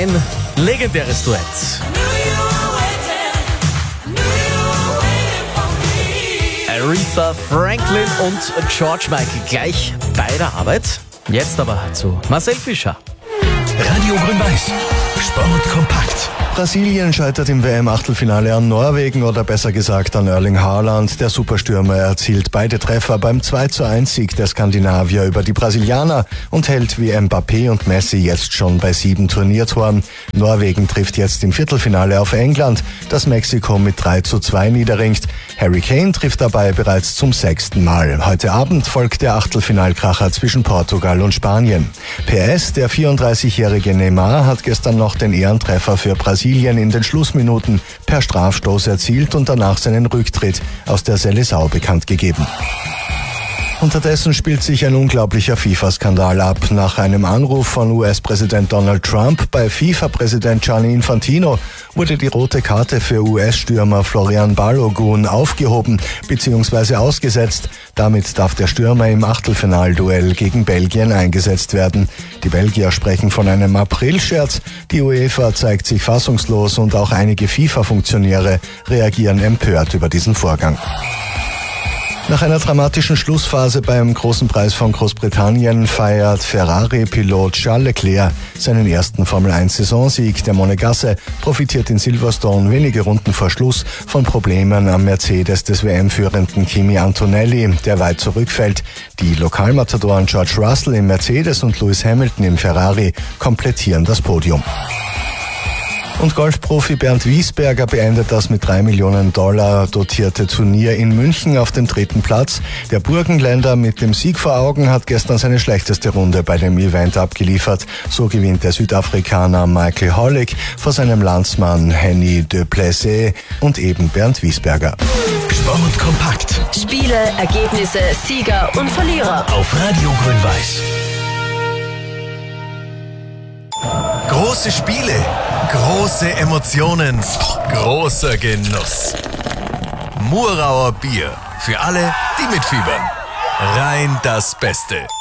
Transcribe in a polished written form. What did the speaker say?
Ein legendäres Duett. Aretha Franklin und George Michael gleich bei der Arbeit. Jetzt aber zu Marcel Fischer. Radio Grün-Weiß. Sport kompakt. Brasilien scheitert im WM-Achtelfinale an Norwegen oder besser gesagt an Erling Haaland. Der Superstürmer erzielt beide Treffer beim 2:1-Sieg der Skandinavier über die Brasilianer und hält wie Mbappé und Messi jetzt schon bei 7 Turniertoren. Norwegen trifft jetzt im Viertelfinale auf England, das Mexiko mit 3:2 niederringt. Harry Kane trifft dabei bereits zum 6. Mal. Heute Abend folgt der Achtelfinalkracher zwischen Portugal und Spanien. PS, der 34-jährige Neymar hat gestern noch den Ehrentreffer für Brasilien in den Schlussminuten per Strafstoß erzielt und danach seinen Rücktritt aus der Seleção bekannt gegeben. Unterdessen spielt sich ein unglaublicher FIFA-Skandal ab. Nach einem Anruf von US-Präsident Donald Trump bei FIFA-Präsident Gianni Infantino wurde die rote Karte für US-Stürmer Florian Balogun aufgehoben bzw. ausgesetzt. Damit darf der Stürmer im Achtelfinalduell gegen Belgien eingesetzt werden. Die Belgier sprechen von einem Aprilscherz. Die UEFA zeigt sich fassungslos und auch einige FIFA-Funktionäre reagieren empört über diesen Vorgang. Nach einer dramatischen Schlussphase beim Großen Preis von Großbritannien feiert Ferrari-Pilot Charles Leclerc seinen ersten Formel-1-Saisonsieg. Der Monegasse profitiert in Silverstone wenige Runden vor Schluss von Problemen am Mercedes des WM-führenden Kimi Antonelli, der weit zurückfällt. Die Lokalmatadoren George Russell im Mercedes und Lewis Hamilton im Ferrari komplettieren das Podium. Und Golfprofi Bernd Wiesberger beendet das mit $3 Millionen dotierte Turnier in München auf dem 3. Platz. Der Burgenländer mit dem Sieg vor Augen hat gestern seine schlechteste Runde bei dem Event abgeliefert. So gewinnt der Südafrikaner Michael Hollick vor seinem Landsmann Henny du Plessis und eben Bernd Wiesberger. Sport kompakt. Spiele, Ergebnisse, Sieger und Verlierer. Auf Radio Grün-Weiß. Große Spiele, große Emotionen, großer Genuss. Murauer Bier, für alle, die mitfiebern. Rein das Beste.